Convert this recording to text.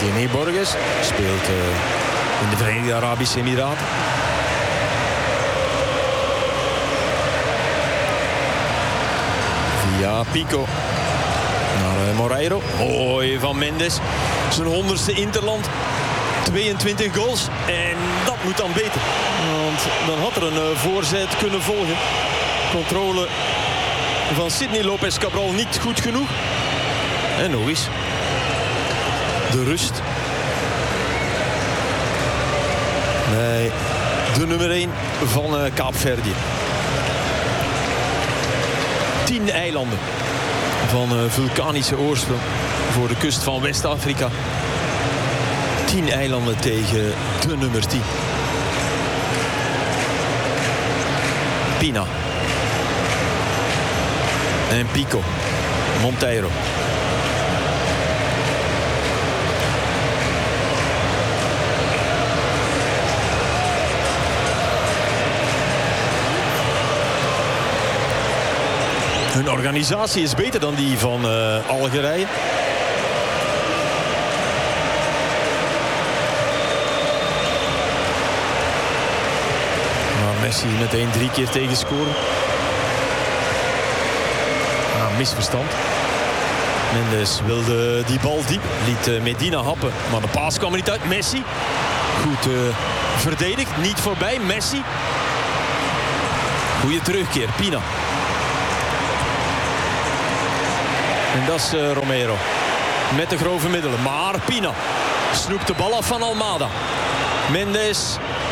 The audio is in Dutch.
René Borges speelt in de Verenigde Arabische Emiraten. Via Pico naar Moreiro. Mooi van Mendes. Zijn 100ste Interland. 22 goals. En dat moet dan beter. Want dan had er een voorzet kunnen volgen. Controle van Sidney Lopez Cabral niet goed genoeg. En nog eens. De rust. Nee, de nummer 1 van Kaapverdië. 10 eilanden van vulkanische oorsprong voor de kust van West-Afrika. 10 eilanden tegen de nummer 10. Pina. En Pico. Monteiro. Hun organisatie is beter dan die van Algerije. Maar Messi meteen 3 keer tegenscoren. Misverstand. Mendes wilde die bal diep. Liet Medina happen. Maar de paas kwam er niet uit. Messi. Goed verdedigd. Niet voorbij. Messi. Goeie terugkeer. Pina. En dat is Romero. Met de grove middelen. Maar Pina snoept de bal af van Almada. Mendes